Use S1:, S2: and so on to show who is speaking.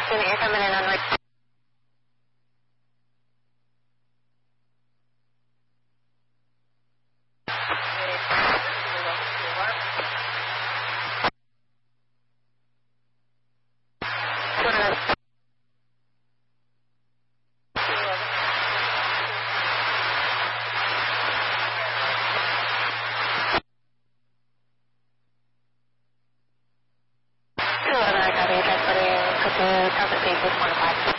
S1: Tiene que cambiar la noche. Carrera, pero que te